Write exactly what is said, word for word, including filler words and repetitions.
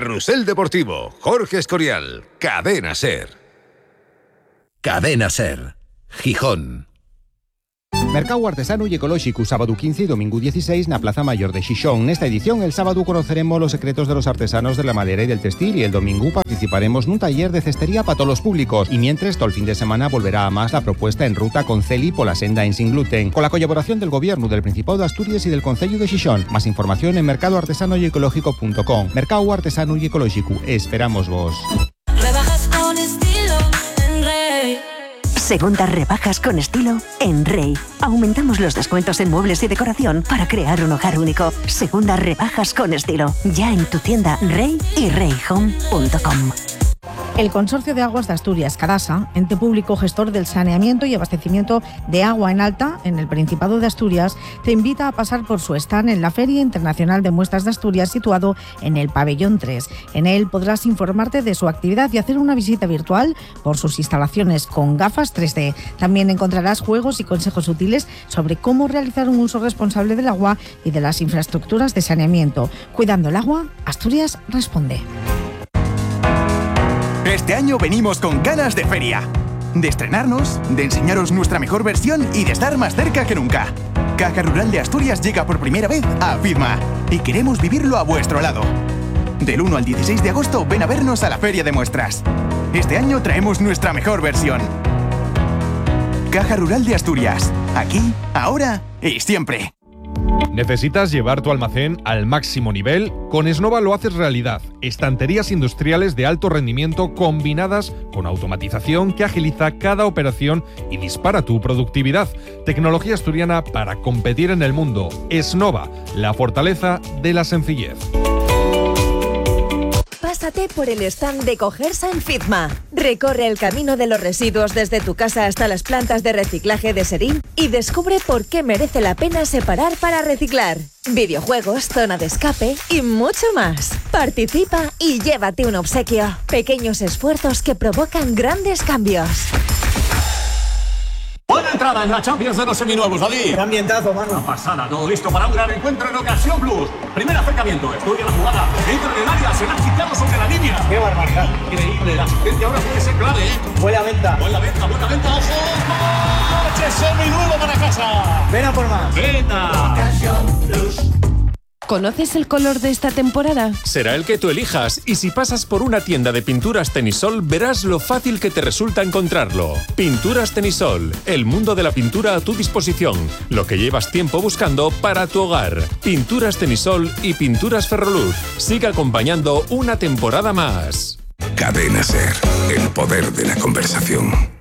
Carrusel Deportivo, Jorge Escorial, Cadena SER. Cadena SER, Gijón. Mercado Artesano y Ecológico, sábado quince y domingo dieciséis na Plaza Mayor de Xixón. En esta edición, el sábado conoceremos los secretos de los artesanos de la madera y del textil, y el domingo participaremos en un taller de cestería para todos los públicos. Y mientras, todo el fin de semana volverá a más la propuesta en ruta con Celi por la senda en Sin Gluten, con la colaboración del Gobierno, del Principado de Asturias y del Concello de Xixón. Más información en mercado artesano y ecológico punto com. Mercado Artesano y Ecológico. Esperamos vos. Rebajas con estilo en Rey. Segundas rebajas con estilo en Rey. Aumentamos los descuentos en muebles y decoración para crear un hogar único. Segundas rebajas con estilo. Ya en tu tienda Rey y rey home punto com. El Consorcio de Aguas de Asturias, Cadasa, ente público gestor del saneamiento y abastecimiento de agua en alta en el Principado de Asturias, te invita a pasar por su stand en la Feria Internacional de Muestras de Asturias, situado en el Pabellón tres. En él podrás informarte de su actividad y hacer una visita virtual por sus instalaciones con gafas tres D. También encontrarás juegos y consejos útiles sobre cómo realizar un uso responsable del agua y de las infraestructuras de saneamiento. Cuidando el agua, Asturias responde. Este año venimos con ganas de feria, de estrenarnos, de enseñaros nuestra mejor versión y de estar más cerca que nunca. Caja Rural de Asturias llega por primera vez a Fitma y queremos vivirlo a vuestro lado. Del uno al dieciséis de agosto ven a vernos a la Feria de Muestras. Este año traemos nuestra mejor versión. Caja Rural de Asturias, aquí, ahora y siempre. ¿Necesitas llevar tu almacén al máximo nivel? Con Esnova lo haces realidad. Estanterías industriales de alto rendimiento combinadas con automatización que agiliza cada operación y dispara tu productividad. Tecnología asturiana para competir en el mundo. Esnova, la fortaleza de la sencillez. Pásate por el stand de Cogersa en Fitma. Recorre el camino de los residuos desde tu casa hasta las plantas de reciclaje de Serín y descubre por qué merece la pena separar para reciclar. Videojuegos, zona de escape y mucho más. Participa y llévate un obsequio. Pequeños esfuerzos que provocan grandes cambios. Buena entrada en la Champions de los seminuevos, Dalí. Qué ambientazo, mano. Una pasada, todo listo para un gran encuentro en Ocasión Plus. Primer acercamiento, estudia la jugada, entra en el área, se la ha quitado sobre la línea. Qué barbaridad. Increíble, la asistencia ahora puede ser clave, ¿eh? Buena venta. Buena venta, buena venta, ojo. ¡Coche seminuevo para casa! Ven a por más. Venta. Ocasión Plus. ¿Conoces el color de esta temporada? Será el que tú elijas, y si pasas por una tienda de pinturas Tenisol verás lo fácil que te resulta encontrarlo. Pinturas Tenisol, el mundo de la pintura a tu disposición, lo que llevas tiempo buscando para tu hogar. Pinturas Tenisol y Pinturas Ferroluz. Sigue acompañando una temporada más. Cadena SER, el poder de la conversación.